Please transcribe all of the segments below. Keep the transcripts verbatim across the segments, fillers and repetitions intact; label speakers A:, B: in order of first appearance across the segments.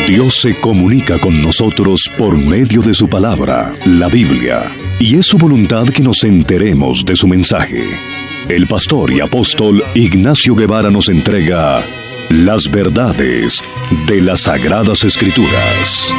A: Dios se comunica con nosotros por medio de su palabra, la Biblia, y es su voluntad que nos enteremos de su mensaje. El pastor y apóstol Ignacio Guevara nos entrega las verdades de las Sagradas Escrituras.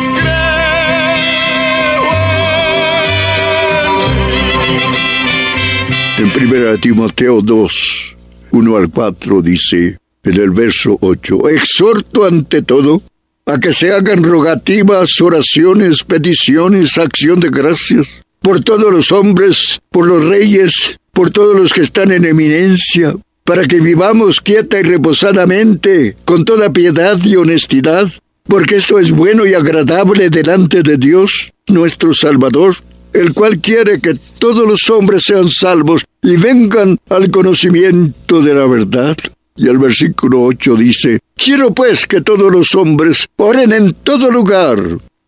B: En primera Timoteo dos, uno al cuatro dice, en el verso ocho, exhorto ante todo a que se hagan rogativas, oraciones, peticiones, acción de gracias, por todos los hombres, por los reyes, por todos los que están en eminencia, para que vivamos quieta y reposadamente, con toda piedad y honestidad, porque esto es bueno y agradable delante de Dios, nuestro Salvador, el cual quiere que todos los hombres sean salvos y vengan al conocimiento de la verdad. Y el versículo ocho dice, quiero pues que todos los hombres oren en todo lugar,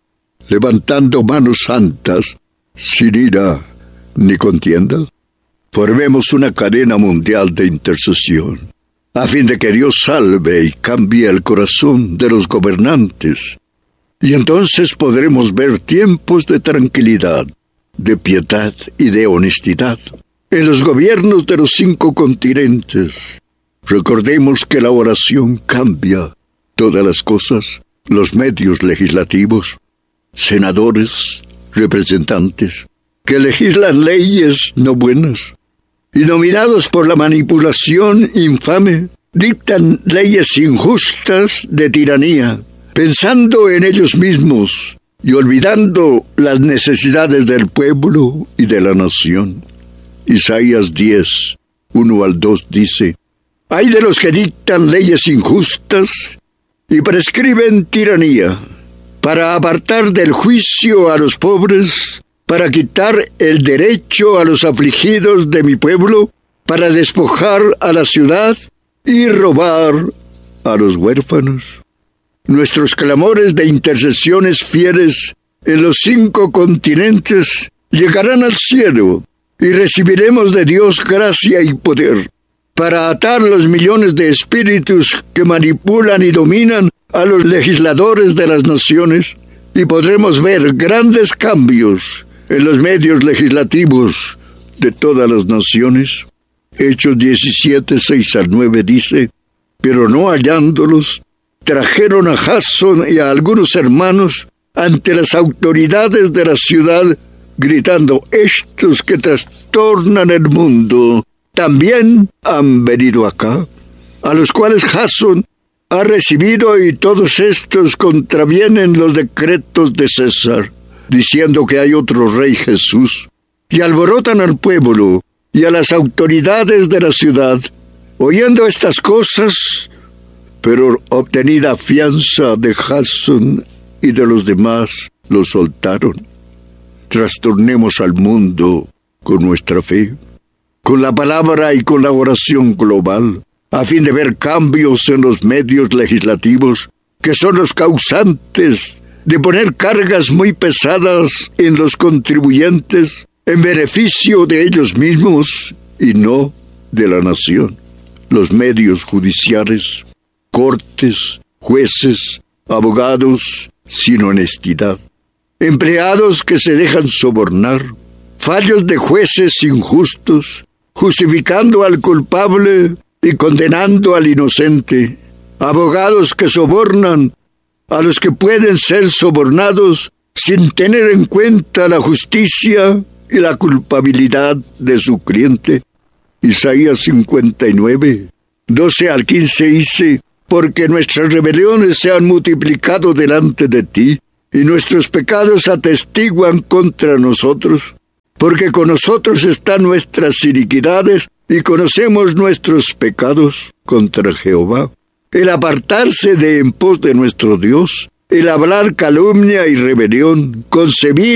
B: levantando manos santas, sin ira ni contienda. Formemos una cadena mundial de intercesión, a fin de que Dios salve y cambie el corazón de los gobernantes. Y entonces podremos ver tiempos de tranquilidad, de piedad y de honestidad en los gobiernos de los cinco continentes. Recordemos que la oración cambia todas las cosas. Los medios legislativos, senadores, representantes, que legislan leyes no buenas, y dominados por la manipulación infame, dictan leyes injustas de tiranía, pensando en ellos mismos y olvidando las necesidades del pueblo y de la nación. Isaías diez, uno al dos dice, hay de los que dictan leyes injustas y prescriben tiranía, para apartar del juicio a los pobres, para quitar el derecho a los afligidos de mi pueblo, para despojar a la ciudad y robar a los huérfanos. Nuestros clamores de intercesiones fieles en los cinco continentes llegarán al cielo y recibiremos de Dios gracia y poder para atar los millones de espíritus que manipulan y dominan a los legisladores de las naciones, y podremos ver grandes cambios en los medios legislativos de todas las naciones. Hechos diecisiete, seis al nueve dice, pero no hallándolos, trajeron a Jasón y a algunos hermanos ante las autoridades de la ciudad, gritando, estos que trastornan el mundo, también han venido acá, a los cuales Jasón ha recibido, y todos estos contravienen los decretos de César, diciendo que hay otro rey Jesús, y alborotan al pueblo y a las autoridades de la ciudad. Oyendo estas cosas, pero obtenida fianza de Jasón y de los demás, los soltaron. Trastornemos al mundo con nuestra fe, con la palabra y con la oración global, a fin de ver cambios en los medios legislativos, que son los causantes de poner cargas muy pesadas en los contribuyentes, en beneficio de ellos mismos y no de la nación. Los medios judiciales, cortes, jueces, abogados sin honestidad, empleados que se dejan sobornar, fallos de jueces injustos, justificando al culpable y condenando al inocente, abogados que sobornan a los que pueden ser sobornados sin tener en cuenta la justicia y la culpabilidad de su cliente. Isaías cincuenta y nueve, doce al quince dice, porque nuestras rebeliones se han multiplicado delante de ti, y nuestros pecados atestiguan contra nosotros, porque con nosotros están nuestras iniquidades, y conocemos nuestros pecados contra Jehová. El apartarse de en pos de nuestro Dios, el hablar calumnia y rebelión, concebir